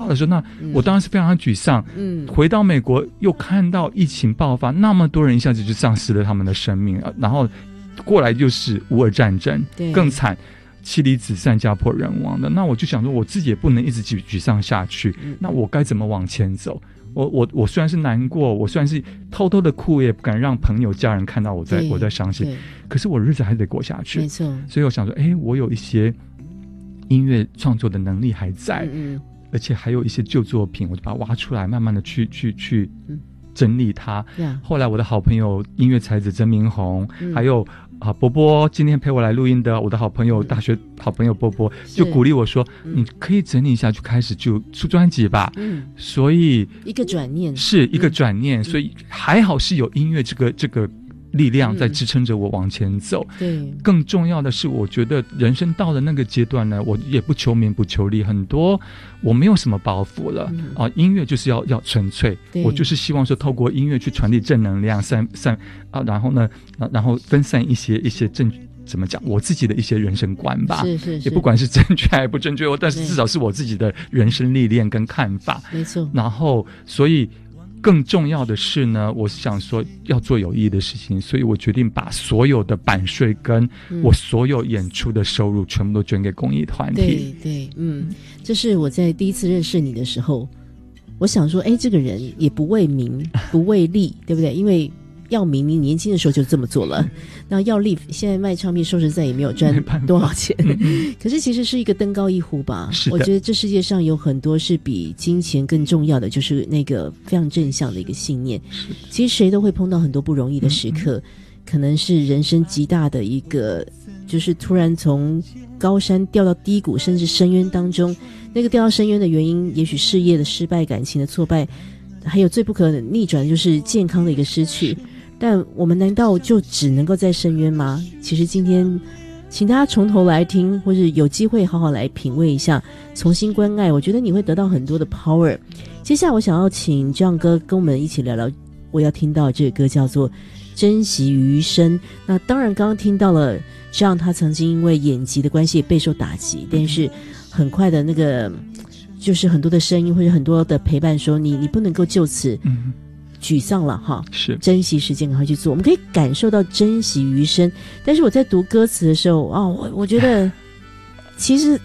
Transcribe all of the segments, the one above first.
的时候，那我当然是非常沮丧。回到美国又看到疫情爆发，那么多人一下子就丧失了他们的生命，然后过来就是乌俄战争，更惨，妻离子散，家破人亡的。那我就想说，我自己也不能一直沮丧下去，那我该怎么往前走？我虽然是难过，我虽然是偷偷的哭，也不敢让朋友家人看到我在伤心，可是我日子还是得过下去。没错。所以我想说，我有一些音乐创作的能力还在，而且还有一些旧作品，我就把它挖出来，慢慢的去整理它。后来我的好朋友音乐才子曾明宏，还有波波今天陪我来录音的我的好朋友大学好朋友波波，就鼓励我说，你可以整理一下，就开始就出专辑吧。所以一个转念，是一个转念，所以还好是有音乐这个力量在支撑着我往前走。对，更重要的是，我觉得人生到了那个阶段呢，我也不求名不求利，很多我没有什么包袱了。音乐就是要纯粹，我就是希望说透过音乐去传递正能量，然后呢，然后分散一些怎么讲，我自己的一些人生观吧，是也不管是正确还是不正确，但是至少是我自己的人生历练跟看法。没错。然后，所以更重要的是呢，我想说要做有意义的事情，所以我决定把所有的版税跟我所有演出的收入全部都捐给公益团体。对， 这是我在第一次认识你的时候，我想说，这个人也不为名不为利，对不对？因为要名，你年轻的时候就这么做了。那要利，现在卖唱片说实在也没有赚多少钱，可是其实是一个登高一呼吧。我觉得这世界上有很多是比金钱更重要的，就是那个非常正向的一个信念。其实谁都会碰到很多不容易的时刻，可能是人生极大的一个，就是突然从高山掉到低谷，甚至深渊当中。那个掉到深渊的原因，也许事业的失败、感情的挫败，还有最不可逆转的就是健康的一个失去。但我们难道就只能够在深渊吗？其实今天请大家从头来听，或是有机会好好来品味一下，重新关爱，我觉得你会得到很多的 power。 接下来我想要请 John 哥跟我们一起聊聊我要听到这个歌，叫做珍惜余生。那当然刚刚听到了 John 他曾经因为眼疾的关系也备受打击，但是很快的那个就是很多的声音或者很多的陪伴说你不能够就此沮丧了哈，是珍惜时间，赶快去做。我们可以感受到珍惜余生，但是我在读歌词的时候我觉得其实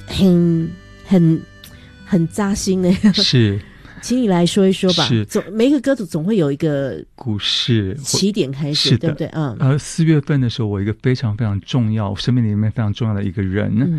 很扎心的。是，请你来说一说吧。是，每一个歌总会有一个故事起点开始，对不对？4月份的时候，我一个非常非常重要，生命里面非常重要的一个人，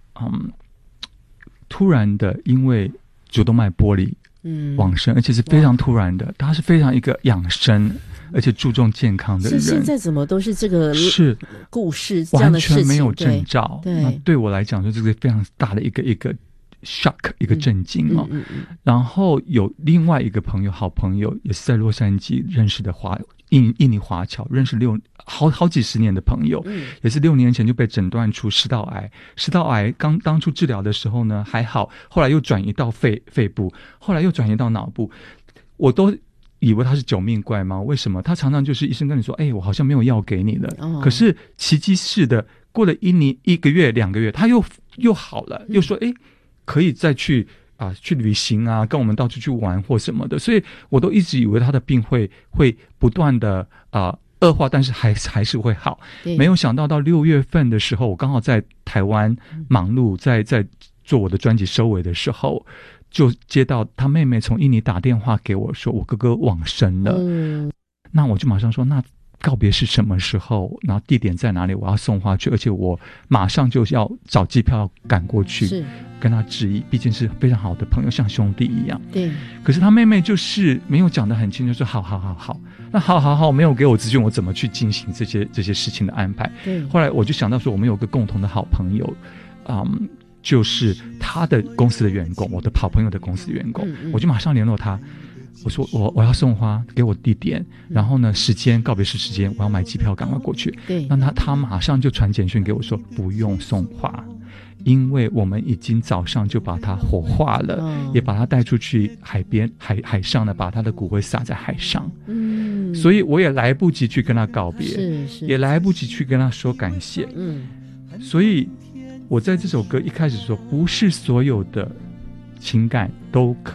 突然的因为主动脉剥离往生，而且是非常突然的。他是非常一个养生而且注重健康的人。现在怎么都是这个是故事这样的事情，完全没有征兆。对我来讲，就这个非常大的一个 shock， 一个震惊然后有另外一个朋友，好朋友，也是在洛杉矶认识的印尼华侨，认识好几十年的朋友，也是6年前就被诊断出食道癌。食道癌当初治疗的时候呢还好，后来又转移到肺部，后来又转移到脑部。我都以为他是九命怪吗？为什么他常常就是医生跟你说我好像没有药给你了，可是奇迹似的过了1个月2个月他又好了，又说可以再去旅行跟我们到处去玩或什么的。所以我都一直以为他的病会不断的恶化，但是还是会好。没有想到6月份的时候，我刚好在台湾忙碌，在做我的专辑收尾的时候，就接到他妹妹从印尼打电话给我说我哥哥往生了。那我就马上说，那告别是什么时候，然后地点在哪里，我要送花去，而且我马上就要找机票赶过去跟他致意，毕竟是非常好的朋友，像兄弟一样。对。可是他妹妹就是没有讲得很清楚，说好，那好，没有给我资讯，我怎么去进行这些事情的安排？对。后来我就想到说，我们有个共同的好朋友，就是他的公司的员工，我的好朋友的公司的员工，我就马上联络他。我说我要送花，给我地点，然后呢告别式时间，我要买机票赶快过去。对，那他马上就传简讯给我说不用送花，因为我们已经早上就把它火化了，也把它带出去海边海上呢，把他的骨灰撒在海上。所以我也来不及去跟他告别，也来不及去跟他说感谢。所以我在这首歌一开始说，不是所有的情感都可